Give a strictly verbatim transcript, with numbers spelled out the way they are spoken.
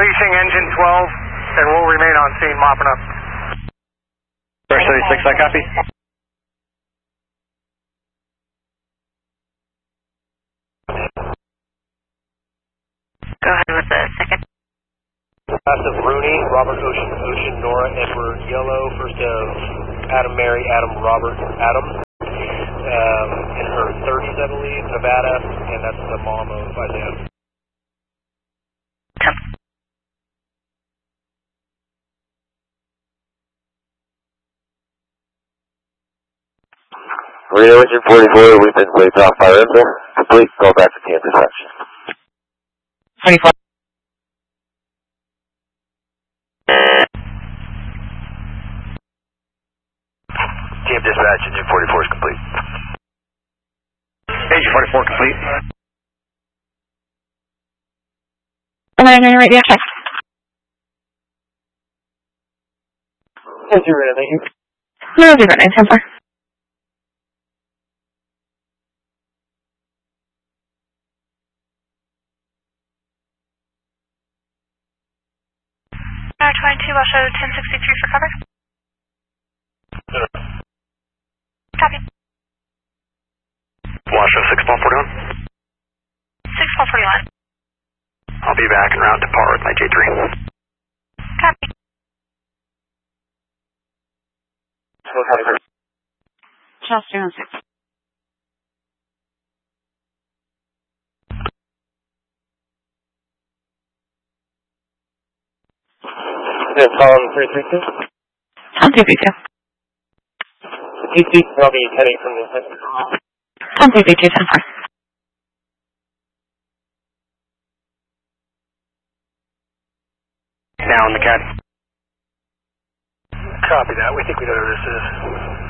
releasing engine twelve, and we'll remain on scene mopping up. First thirty-six, I copy. Go ahead with the second. Passive Rooney, Robert Ocean, Ocean, Nora, Edward, Yellow, first of Adam, Mary, Adam, Robert, Adam, um, in her thirties, I believe, Nevada, and that's the mom of Isaiah. Reno Engine forty-four, we've been placed off fire info. Complete, call back to T M dispatch. twenty-four. T M dispatch, engine forty-four is complete. Engine forty-four complete. Am I going to write the check? Thank you, Rena, thank you. No, different nine ten four. twenty-two, I'll show ten sixty-three for cover. Copy. Washoe six one forty-one. six one forty-one. I'll be back en route to par with my J three. Copy. Charles two one six. Is it column three three two? Tom three three two. T C will be heading from the center. Tom three three two ten four. Now in the C A D. Copy that. We think we know who this is.